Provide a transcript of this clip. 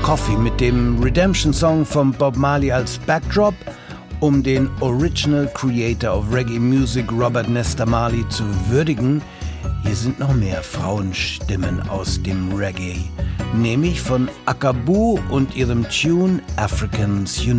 Coffee mit dem Redemption-Song von Bob Marley als Backdrop, um den Original Creator of Reggae Music Robert Nesta Marley zu würdigen. Hier sind noch mehr Frauenstimmen aus dem Reggae, nämlich von Akaboo und ihrem Tune Africans Unite.